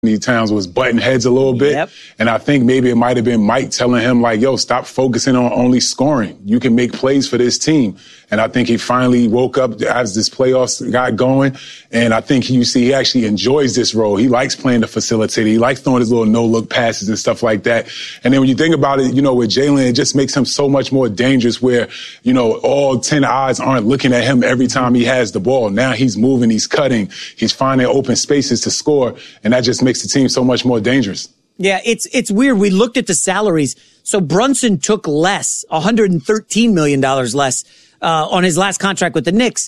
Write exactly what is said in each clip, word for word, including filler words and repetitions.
Towns was butting heads a little bit. Yep. And I think maybe it might have been Mike telling him, like, yo, stop focusing on only scoring. You can make plays for this team. And I think he finally woke up as this playoffs got going. And I think he, you see he actually enjoys this role. He likes playing the facilitator. He likes throwing his little no-look passes and stuff like that. And then when you think about it, you know, with Jalen, it just makes him so much more dangerous where, you know, all ten eyes aren't looking at him every time he has the ball. Now he's moving, he's cutting, he's finding open spaces to score. And that just makes the team so much more dangerous. Yeah, it's it's weird. We looked at the salaries. So Brunson took less, one hundred thirteen million dollars less uh, on his last contract with the Knicks.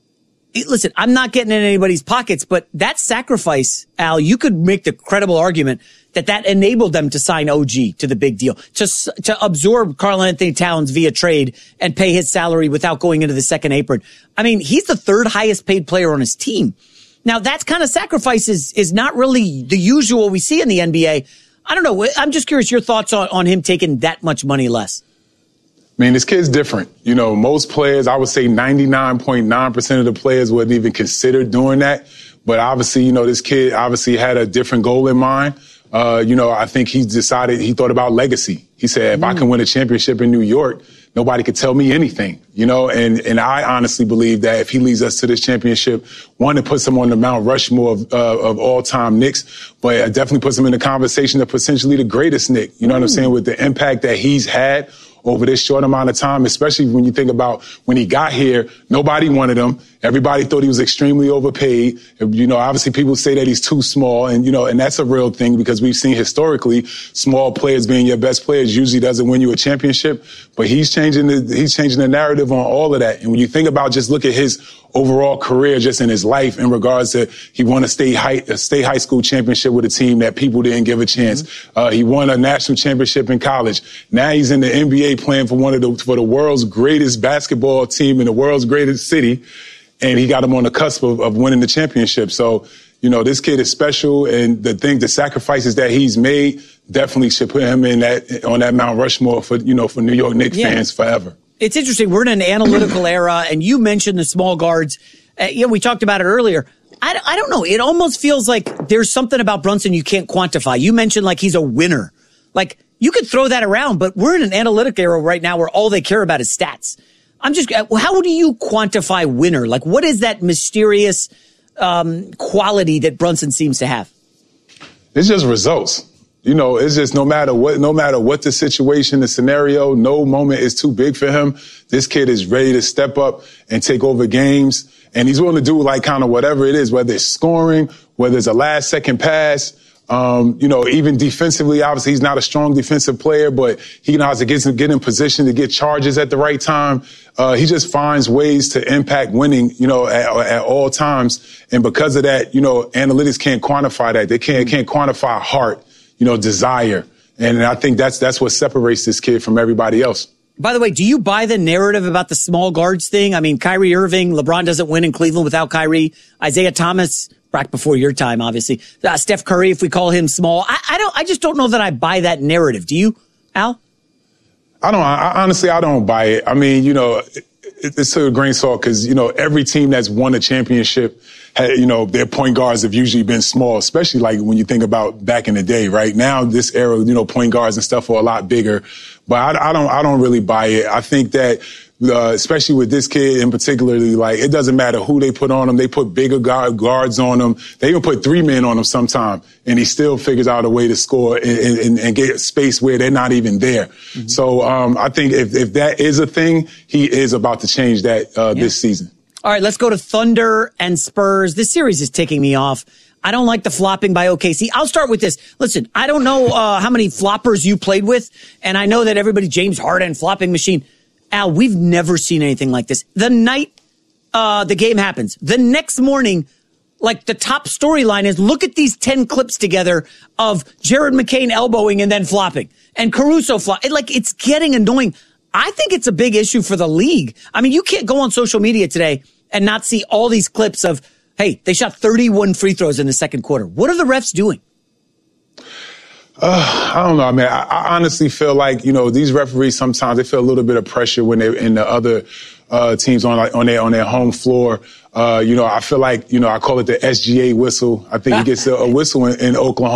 It, listen, I'm not getting in anybody's pockets, but that sacrifice, Al, you could make the credible argument that that enabled them to sign O G to the big deal, to to absorb Karl-Anthony Towns via trade and pay his salary without going into the second apron. I mean, he's the third highest paid player on his team. Now, that kind of sacrifice is, is not really the usual we see in the N B A. I don't know. I'm just curious your thoughts on, on him taking that much money less. I mean, this kid's different. You know, most players, I would say ninety-nine point nine percent of the players wouldn't even consider doing that. But obviously, you know, this kid obviously had a different goal in mind. Uh, you know, I think he decided, he thought about legacy. He said, if mm. I can win a championship in New York, nobody could tell me anything, you know, and, and I honestly believe that if he leads us to this championship, one, it puts him on the Mount Rushmore of, uh, of all-time Knicks, but it definitely puts him in the conversation of potentially the greatest Knick. You know mm. what I'm saying? With the impact that he's had over this short amount of time, especially when you think about when he got here, nobody wanted him. Everybody thought he was extremely overpaid. You know, obviously people say that he's too small, and, you know, and that's a real thing because we've seen historically small players being your best players usually doesn't win you a championship. But he's changing the, he's changing the narrative on all of that. And when you think about just look at his overall career just in his life in regards to he won a state high, a state high school championship with a team that people didn't give a chance. Mm-hmm. Uh, he won a national championship in college. Now he's in the N B A playing for one of the, for the world's greatest basketball team in the world's greatest city. And he got him on the cusp of, of winning the championship. So, you know, this kid is special, and the thing, the sacrifices that he's made definitely should put him in that, on that Mount Rushmore for, you know, for New York Knicks yeah. fans forever. It's interesting. We're in an analytical era, and you mentioned the small guards. Uh, you know, we talked about it earlier. I, I don't know. It almost feels like there's something about Brunson you can't quantify. You mentioned like he's a winner. Like you could throw that around, but we're in an analytic era right now where all they care about is stats. I'm just, how do you quantify winner? Like, what is that mysterious um, quality that Brunson seems to have? It's just results. You know, it's just no matter what, no matter what the situation, the scenario, no moment is too big for him. This kid is ready to step up and take over games. And he's willing to do like kind of whatever it is, whether it's scoring, whether it's a last second pass. Um, you know, even defensively, obviously he's not a strong defensive player, but he knows how to get, get in position to get charges at the right time. Uh, he just finds ways to impact winning, you know, at, at all times. And because of that, you know, analytics can't quantify that. They can't, can't quantify heart, you know, desire. And I think that's, that's what separates this kid from everybody else. By the way, do you buy the narrative about the small guards thing? I mean, Kyrie Irving, LeBron doesn't win in Cleveland without Kyrie. Isaiah Thomas, back before your time, obviously. Uh, Steph Curry, if we call him small. I, I don't, I just don't know that I buy that narrative. Do you, Al? I don't, I, honestly, I don't buy it. I mean, you know, it, it's to a grain of salt because, you know, every team that's won a championship, had, you know, their point guards have usually been small, especially like when you think about back in the day, right? Now, this era, you know, point guards and stuff are a lot bigger. But I, I don't, I don't really buy it. I think that, Uh, especially with this kid in particularly, like, it doesn't matter who they put on him. They put bigger guard, guards on him. They even put three men on him sometime, and he still figures out a way to score and, and, and get space where they're not even there. Mm-hmm. So um, I think if, if that is a thing, he is about to change that uh, yeah. this season. All right, let's go to Thunder and Spurs. This series is ticking me off. I don't like the flopping by O K C. I'll start with this. Listen, I don't know uh, how many floppers you played with, and I know that everybody, James Harden, flopping machine. Al, we've never seen anything like this. The night uh, the game happens, the next morning, like the top storyline is look at these ten clips together of Jared McCain elbowing and then flopping and Caruso flop. It, like, it's getting annoying. I think it's a big issue for the league. I mean, you can't go on social media today and not see all these clips of, hey, they shot thirty-one free throws in the second quarter. What are the refs doing? Uh, I don't know. I mean, I, I honestly feel like, you know, these referees sometimes they feel a little bit of pressure when they're in the other uh, teams on like on their on their home floor. Uh, you know, I feel like, you know, I call it the S G A whistle. I think he gets a, a whistle in, in Oklahoma.